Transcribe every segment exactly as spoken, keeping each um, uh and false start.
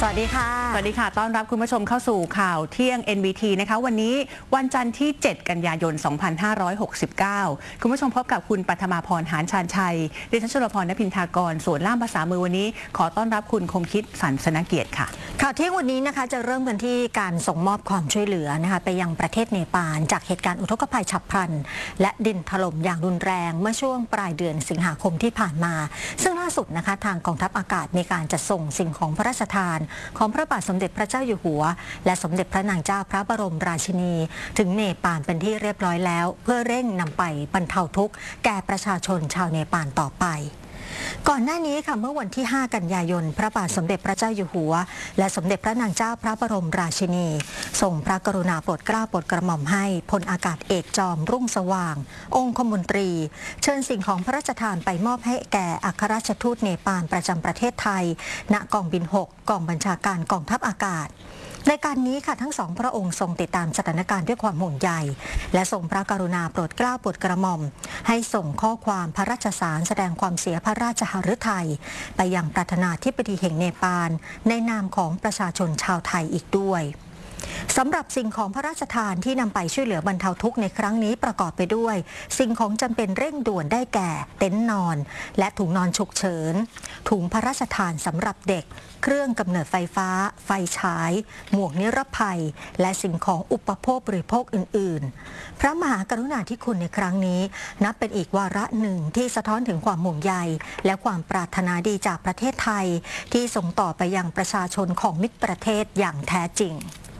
วัสดีค่ะสวัสดีค่ะต้อนรับคุณผู้ชมเข้าสู่ข่าวเที่ยง เอ็น บี ที นะคะวันนี้วันจันทร์ที่เจ็ดกันยายนสองพันห้าร้อยหกสิบเก้าคุณผู้ชมพบกับคุณปัทมาพรหานชาญชัยดิฉันชลพรณพินทากรส่วนล่ามภาษามือวันนี้ขอต้อนรับคุณคมคิดสันสนเกียรติค่ะข่าวเที่ยงวันนี้นะคะจะเริ่มกันที่การส่งมอบความช่วยเหลือนะคะไปยังประเทศเนปาลจากเหตุการณ์อุทกภัยฉับพลันและดินถล่มอย่างรุนแรงเมื่อช่วงปลายเดือนสิงหาคมที่ผ่านมาซึ่งล่าสุดนะคะทางกองทัพอากาศมีการจัดส่งสิ่งของพระราชทานของพระบาทสมเด็จพระเจ้าอยู่หัวและสมเด็จพระนางเจ้าพระบรมราชินีถึงเนปาลเป็นที่เรียบร้อยแล้วเพื่อเร่งนำไปบรรเทาทุกข์แก่ประชาชนชาวเนปาลต่อไปก่อนหน้านี้ค่ะเมื่อวันที่ห้ากันยายนพระบาทสมเด็จพระเจ้าอยู่หัวและสมเด็จพระนางเจ้าพระบรมราชินีทรงพระกรุณาโปรดเกล้าโปรดกระหม่อมให้พลอากาศเอกจอมรุ่งสว่างองคมนตรีเชิญสิ่งของพระราชทานไปมอบให้แก่อัครราชทูตเนปาลประจำประเทศไทยณกองบินหกกองบัญชาการกองทัพอากาศในการนี้ค่ะทั้งสองพระองค์ทรงติดตามสถานการณ์ด้วยความห่วงใยและทรงพระกรุณาโปรดเกล้าโปรดกระหม่อมให้ส่งข้อความพระราชสารแสดงความเสียพระราชหฤทัยไปยังประธานาธิบดีแห่งเนปาลในนามของประชาชนชาวไทยอีกด้วยสำหรับสิ่งของพระราชทานที่นำไปช่วยเหลือบรรเทาทุกข์ในครั้งนี้ประกอบไปด้วยสิ่งของจำเป็นเร่งด่วนได้แก่เต็นท์นอนและถุงนอนฉุกเฉินถุงพระราชทานสำหรับเด็กเครื่องกำเนิดไฟฟ้าไฟฉายหมวกนิรภัยและสิ่งของอุปโภคบริโภคอื่นๆพระมหากรุณาธิคุณในครั้งนี้นับเป็นอีกวาระหนึ่งที่สะท้อนถึงความห่วงใยและความปรารถนาดีจากประเทศไทยที่ส่งต่อไปยังประชาชนของมิตรประเทศอย่างแท้จริง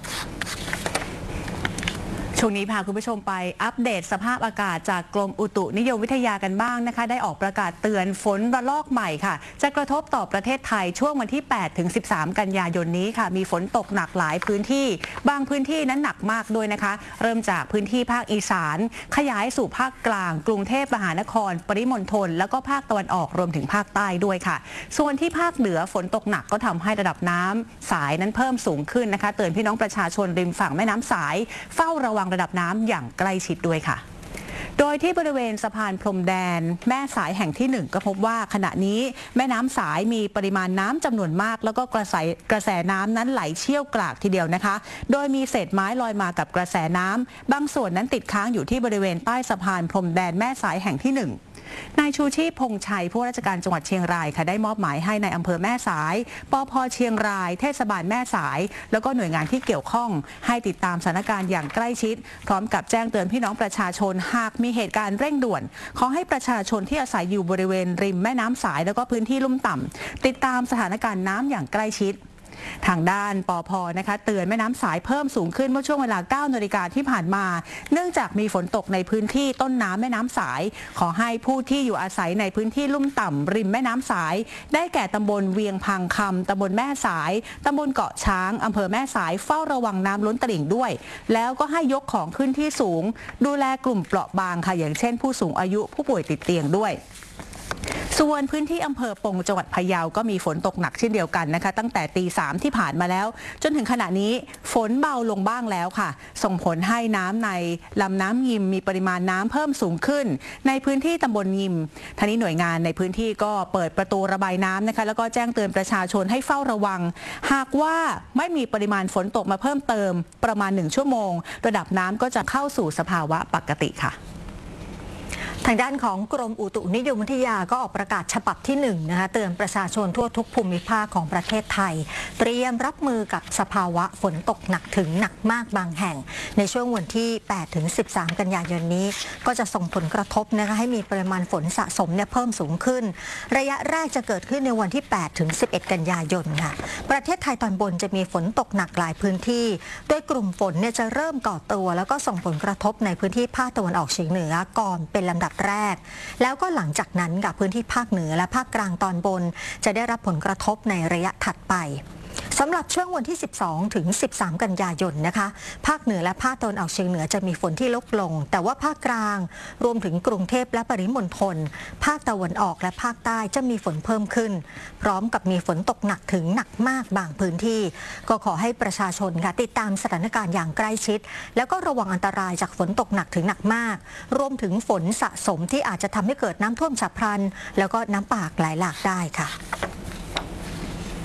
ช่วงนี้พาคุณผู้ชมไปอัปเดตสภาพอากาศจากกรมอุตุนิยมวิทยากันบ้างนะคะได้ออกประกาศเตือนฝนระลอกใหม่ค่ะจะกระทบต่อประเทศไทยช่วงวันที่ แปดถึงสิบสาม กันยายนนี้ค่ะมีฝนตกหนักหลายพื้นที่บางพื้นที่นั้นหนักมากด้วยนะคะเริ่มจากพื้นที่ภาคอีสานขยายสู่ภาคกลางกรุงเทพมหานครปริมณฑลแล้วก็ภาคตะวันออกรวมถึงภาคใต้ด้วยค่ะส่วนที่ภาคเหนือฝนตกหนักก็ทำให้ระดับน้ำสายนั้นเพิ่มสูงขึ้นนะคะเตือนพี่น้องประชาชนริมฝั่งแม่น้ำสายเฝ้าระวังระดับน้ำอย่างใกล้ชิดด้วยค่ะโดยที่บริเวณสะพานพรมแดนแม่สายแห่งที่หนึ่งก็พบว่าขณะนี้แม่น้ำสายมีปริมาณน้ำจำนวนมากแล้วก็กระแสกระแสน้ำนั้นไหลเชี่ยวกรากทีเดียวนะคะโดยมีเศษไม้ลอยมากับกระแสน้ำบางส่วนนั้นติดค้างอยู่ที่บริเวณใต้สะพานพรมแดนแม่สายแห่งที่หนึ่งนายชูชีพพงษ์ชัยผู้ว่าราชการจังหวัดเชียงรายค่ะได้มอบหมายให้ในอำเภอแม่สายปภ.เชียงรายเทศบาลแม่สายแล้วก็หน่วยงานที่เกี่ยวข้องให้ติดตามสถานการณ์อย่างใกล้ชิดพร้อมกับแจ้งเตือนพี่น้องประชาชนหากมีเหตุการณ์เร่งด่วนขอให้ประชาชนที่อาศัยอยู่บริเวณริมแม่น้ำสายแล้วก็พื้นที่ลุ่มต่ำติดตามสถานการณ์น้ำอย่างใกล้ชิดทางด้านปภ.นะคะเตือนแม่น้ำสายเพิ่มสูงขึ้นเมื่อช่วงเวลา เก้านาฬิกาที่ผ่านมาเนื่องจากมีฝนตกในพื้นที่ต้นน้ำแม่น้ำสายขอให้ผู้ที่อยู่อาศัยในพื้นที่ลุ่มต่ำริมแม่น้ำสายได้แก่ตำบลเวียงพังคำตำบลแม่สายตำบลเกาะช้างอำเภอแม่สายเฝ้าระวังน้ำล้นตลิ่งด้วยแล้วก็ให้ยกของขึ้นที่สูงดูแลกลุ่มเปราะบางค่ะอย่างเช่นผู้สูงอายุผู้ป่วยติดเตียงด้วยส่วนพื้นที่อำเภอปงจังหวัดพะเยาก็มีฝนตกหนักเช่นเดียวกันนะคะตั้งแต่ตีสามที่ผ่านมาแล้วจนถึงขณะนี้ฝนเบาลงบ้างแล้วค่ะส่งผลให้น้ำในลำน้ำยิมมีปริมาณน้ำเพิ่มสูงขึ้นในพื้นที่ตำบลยิมทางนี้หน่วยงานในพื้นที่ก็เปิดประตูระบายน้ำนะคะแล้วก็แจ้งเตือนประชาชนให้เฝ้าระวังหากว่าไม่มีปริมาณฝนตกมาเพิ่มเติมประมาณหนึ่งชั่วโมงระดับน้ำก็จะเข้าสู่สภาวะปกติค่ะทางด้านของกรมอุตุนิยมวิทยาก็ออกประกาศฉบับที่หนึ่งนะคะเตือนประชาชนทั่วทุกภูมิภาคของประเทศไทยเตรียมรับมือกับสภาวะฝนตกหนักถึงหนักมากบางแห่งในช่วงวันที่ แปดถึงสิบสาม กันยายนนี้ก็จะส่งผลกระทบนะคะให้มีปริมาณฝนสะสมเนี่ยเพิ่มสูงขึ้นระยะแรกจะเกิดขึ้นในวันที่ แปดถึงสิบเอ็ด กันยายนค่ะประเทศไทยตอนบนจะมีฝนตกหนักหลายพื้นที่โดยกลุ่มฝนเนี่ยจะเริ่มก่อตัวแล้วก็ส่งผลกระทบในพื้นที่ภาคตะวันออกเฉียงเหนือก่อนเป็นลำดับแรกแล้วก็หลังจากนั้นกับพื้นที่ภาคเหนือและภาคกลางตอนบนจะได้รับผลกระทบในระยะถัดไปสำหรับช่วงวันที่สิบสองถึงสิบสาม กันยายนนะคะภาคเหนือและภาคตะวันออกเฉียงเหนือจะมีฝนที่ลดลงแต่ว่าภาคกลางรวมถึงกรุงเทพและปริมณฑลภาคตะวันออกและภาคใต้จะมีฝนเพิ่มขึ้นพร้อมกับมีฝนตกหนักถึงหนักมากบางพื้นที่ก็ขอให้ประชาชนค่ะติดตามสถานการณ์อย่างใกล้ชิดแล้วก็ระวังอันตรายจากฝนตกหนักถึงหนักมากรวมถึงฝนสะสมที่อาจจะทำให้เกิดน้ำท่วมฉับพลันแล้วก็น้ำป่าไหลหลากได้ค่ะส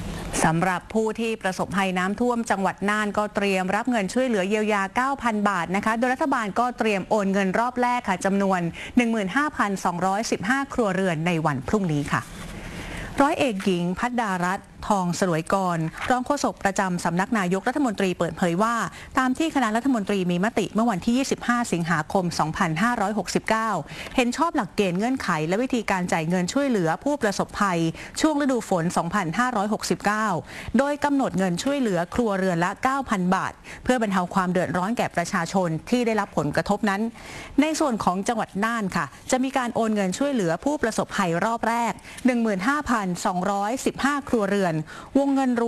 สำหรับผู้ที่ประสบภัยน้ำท่วมจังหวัดน่านก็เตรียมรับเงินช่วยเหลือเยียวยา เก้าพัน บาทนะคะโดยรัฐบาลก็เตรียมโอนเงินรอบแรกค่ะจำนวน หนึ่งหมื่นห้าพันสองร้อยสิบห้า ครัวเรือนในวันพรุ่งนี้ค่ะร้อยเอกหญิงพัฒดารัตน์ทองสลวยกรรองโฆษกประจำสำนักนายกรัฐมนตรีเปิดเผยว่าตามที่คณะรัฐมนตรีมีมติเมื่อวันที่ ยี่สิบห้า สิงหาคม สองพันห้าร้อยหกสิบเก้า เห็นชอบหลักเกณฑ์เงื่อนไขและวิธีการจ่ายเงินช่วยเหลือผู้ประสบภัยช่วงฤดูฝน สองพันห้าร้อยหกสิบเก้า โดยกำหนดเงินช่วยเหลือครัวเรือนละ เก้าพัน บาทเพื่อบรรเทาความเดือดร้อนแก่ประชาชนที่ได้รับผลกระทบนั้นในส่วนของจังหวัดน่านค่ะจะมีการโอนเงินช่วยเหลือผู้ประสบภัยรอบแรก หนึ่งหมื่นห้าพันสองร้อยสิบห้า ครัวเรือนวงเงินรวม